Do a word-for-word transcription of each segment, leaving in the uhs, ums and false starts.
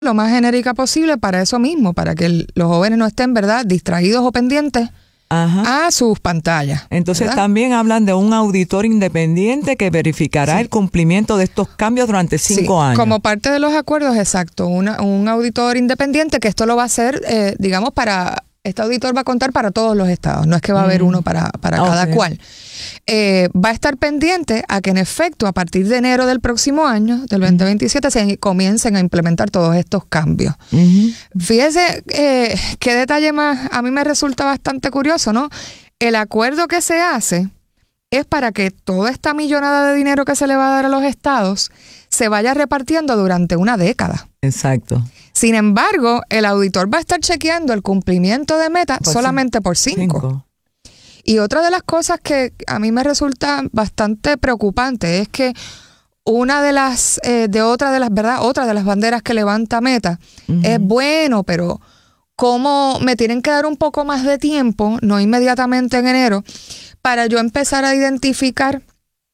lo más genérica posible para eso mismo, para que el, los jóvenes no estén, ¿verdad?, distraídos o pendientes Ajá. a sus pantallas. Entonces ¿verdad? También hablan de un auditor independiente que verificará sí. el cumplimiento de estos cambios durante cinco sí, años. Como parte de los acuerdos, exacto, una, un auditor independiente que esto lo va a hacer, eh, digamos, para... Este auditor va a contar para todos los estados, no es que va a haber uno para, para okay. cada cual. Eh, va a estar pendiente a que en efecto a partir de enero del próximo año, del veinte veintisiete, uh-huh. se comiencen a implementar todos estos cambios. Uh-huh. Fíjese eh, qué detalle más a mí me resulta bastante curioso, ¿no? El acuerdo que se hace es para que toda esta millonada de dinero que se le va a dar a los estados se vaya repartiendo durante una década. Exacto. Sin embargo, el auditor va a estar chequeando el cumplimiento de meta por solamente cinco. por cinco. cinco. Y otra de las cosas que a mí me resulta bastante preocupante es que una de las, eh, de otra de las, ¿verdad? Otra de las banderas que levanta Meta uh-huh. es bueno, pero como me tienen que dar un poco más de tiempo, no inmediatamente en enero, para yo empezar a identificar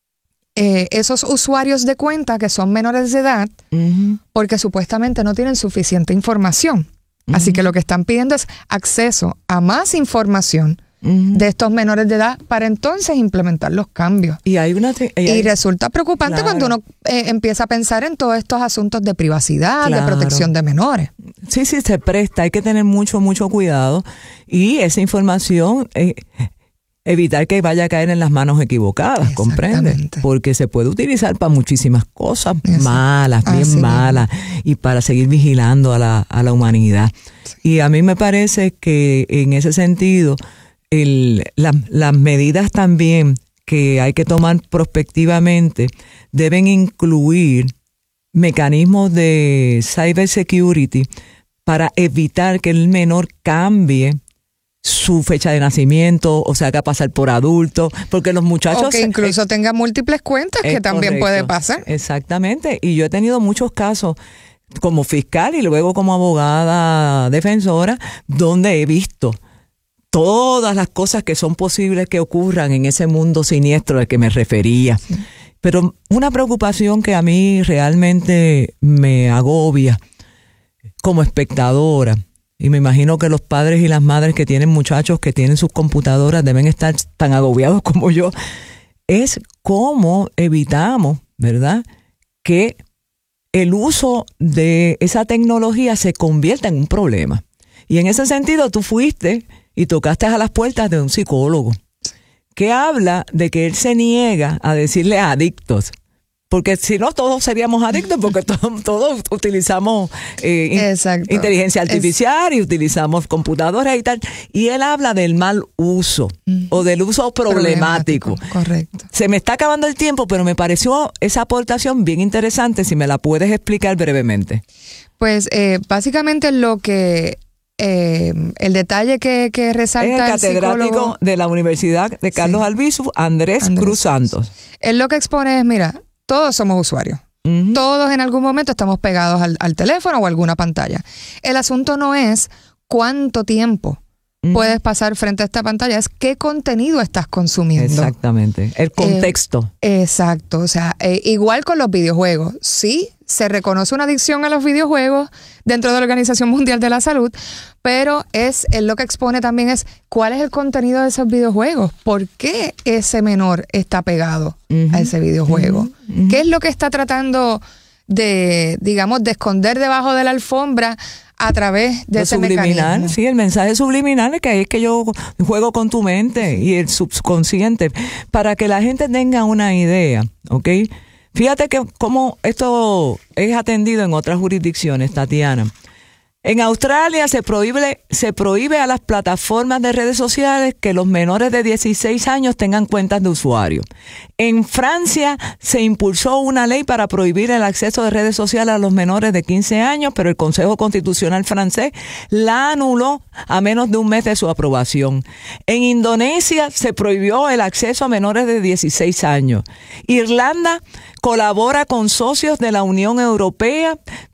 Eh, esos usuarios de cuenta que son menores de edad uh-huh. porque supuestamente no tienen suficiente información. Uh-huh. Así que lo que están pidiendo es acceso a más información uh-huh. de estos menores de edad para entonces implementar los cambios. Y hay una te- y, hay, y resulta preocupante claro. cuando uno eh, empieza a pensar en todos estos asuntos de privacidad, claro. de protección de menores. Sí, sí, se presta. Hay que tener mucho, mucho cuidado. Y esa información... Eh, evitar que vaya a caer en las manos equivocadas, ¿comprende? Porque se puede utilizar para muchísimas cosas Exacto. malas, bien Así malas, mismo. Y para seguir vigilando a la, a la humanidad. Sí. Y a mí me parece que en ese sentido, el, la, las medidas también que hay que tomar prospectivamente deben incluir mecanismos de cybersecurity para evitar que el menor cambie su fecha de nacimiento, o sea, que a pasar por adulto, porque los muchachos... O que incluso eh, tenga múltiples cuentas, que también correcto. Puede pasar. Exactamente, y yo he tenido muchos casos como fiscal y luego como abogada defensora, donde he visto todas las cosas que son posibles que ocurran en ese mundo siniestro al que me refería. Sí. Pero una preocupación que a mí realmente me agobia como espectadora, y me imagino que los padres y las madres que tienen muchachos que tienen sus computadoras deben estar tan agobiados como yo, es cómo evitamos, ¿verdad?, que el uso de esa tecnología se convierta en un problema. Y en ese sentido tú fuiste y tocaste a las puertas de un psicólogo que habla de que él se niega a decirle a adictos, porque si no todos seríamos adictos, porque todos, todos utilizamos eh, inteligencia artificial es, y utilizamos computadoras y tal. Y él habla del mal uso mm, o del uso problemático. problemático. Correcto. Se me está acabando el tiempo, pero me pareció esa aportación bien interesante. Si me la puedes explicar brevemente. Pues eh, básicamente lo que... Eh, el detalle que, que resalta es el catedrático el psicólogo de la Universidad de Carlos sí. Albizu, Andrés, Andrés Cruz Santos. Él lo que expone es, mira, todos somos usuarios. Uh-huh. Todos en algún momento estamos pegados al, al teléfono o a alguna pantalla. El asunto no es cuánto tiempo uh-huh. puedes pasar frente a esta pantalla, es qué contenido estás consumiendo. Exactamente, el contexto. Eh, exacto, o sea, eh, igual con los videojuegos. Sí, se reconoce una adicción a los videojuegos dentro de la Organización Mundial de la Salud, pero es él lo que expone también es cuál es el contenido de esos videojuegos, por qué ese menor está pegado uh-huh. a ese videojuego, uh-huh. Uh-huh. qué es lo que está tratando de, digamos, de esconder debajo de la alfombra a través de lo ese subliminal, mecanismo. Sí, el mensaje subliminal es que ahí es que yo juego con tu mente y el subconsciente, para que la gente tenga una idea, ¿ok? Fíjate que cómo esto es atendido en otras jurisdicciones, Tatiana. En Australia se prohíbe, se prohíbe a las plataformas de redes sociales que los menores de dieciséis años tengan cuentas de usuario. En Francia se impulsó una ley para prohibir el acceso de redes sociales a los menores de quince años, pero el Consejo Constitucional francés la anuló a menos de un mes de su aprobación. En Indonesia se prohibió el acceso a menores de dieciséis años. Irlanda colabora con socios de la Unión Europea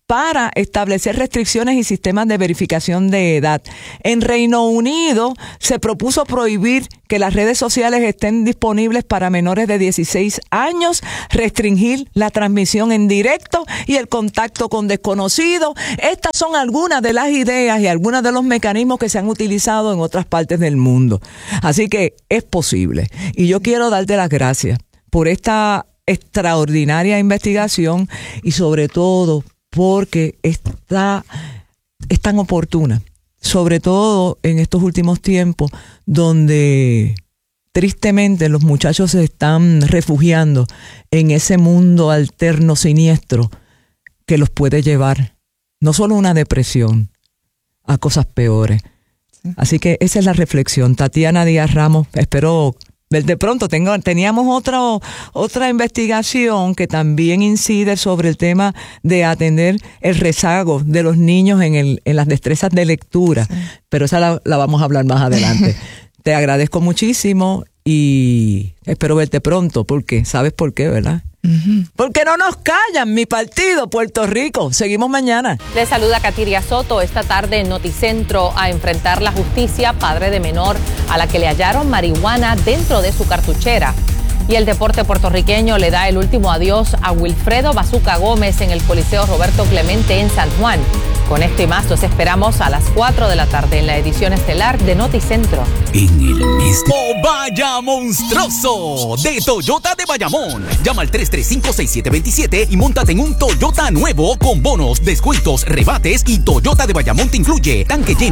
para establecer restricciones y sistemas de verificación de edad. En Reino Unido se propuso prohibir que las redes sociales estén disponibles para menores de dieciséis años, restringir la transmisión en directo y el contacto con desconocidos. Estas son algunas de las ideas y algunos de los mecanismos que se han utilizado en otras partes del mundo. Así que es posible. Y yo quiero darte las gracias por esta extraordinaria investigación y sobre todo porque está, es tan oportuna, sobre todo en estos últimos tiempos donde tristemente los muchachos se están refugiando en ese mundo alterno siniestro que los puede llevar no solo a una depresión, a cosas peores. Así que esa es la reflexión. Tatiana Díaz Ramos, espero de pronto. Tengo, teníamos otra, otra investigación que también incide sobre el tema de atender el rezago de los niños en, el, en las destrezas de lectura, sí. Pero esa la, la vamos a hablar más adelante. Te agradezco muchísimo y espero verte pronto, porque ¿sabes por qué, verdad? Uh-huh. Porque no nos callan, mi partido, Puerto Rico. Seguimos mañana. Les saluda Katiria Soto. Esta tarde en Noticentro, a enfrentar la justicia, padre de menor a la que le hallaron marihuana dentro de su cartuchera. Y el deporte puertorriqueño le da el último adiós a Wilfredo Bazuca Gómez en el Coliseo Roberto Clemente en San Juan. Con esto y más los esperamos a las cuatro de la tarde en la edición estelar de Noticentro. En el mes de... ¡Oh, vaya monstruoso! De Toyota de Bayamón. Llama al tres tres cinco, seis siete dos siete y móntate en un Toyota nuevo con bonos, descuentos, rebates y Toyota de Bayamón te incluye tanque lleno